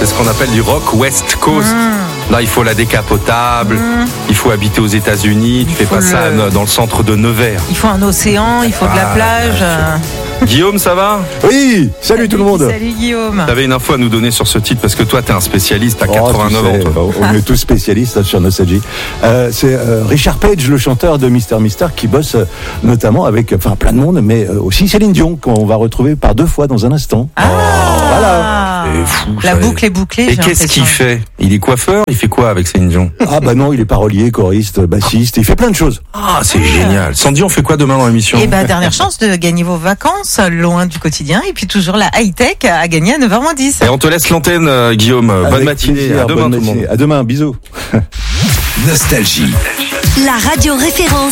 C'est ce qu'on appelle du rock West Coast. Là, il faut la décapotable, il faut habiter aux États-Unis, tu fais pas ça dans le centre de Nevers. Il faut un océan, il faut de la plage. Guillaume, ça va? Oui, salut tout le monde. Salut Guillaume. T'avais une info à nous donner sur ce titre parce que toi, t'es un spécialiste, t'as 89 ans. Toi. On est tous spécialistes sur Nostalgie. C'est Richard Page, le chanteur de Mister Mister, qui bosse notamment avec plein de monde, mais aussi Céline Dion, qu'on va retrouver par 2 fois dans un instant. Voilà. C'est fou, La boucle est bouclée. Et qu'est-ce qu'il fait? Il est coiffeur? Il fait quoi avec Céline Dion? Ah bah non, il est parolier, choriste, bassiste, il fait plein de choses. Ah, c'est génial. Sandy, on fait quoi demain dans l'émission? Et dernière chance de gagner vos vacances loin du quotidien, et puis toujours la high-tech à gagner à 9h10. Et on te laisse l'antenne, Guillaume. Bonne matinée. Plaisir, À demain, bonne tout le monde. matinée. À demain, bisous. Nostalgie. La radio référence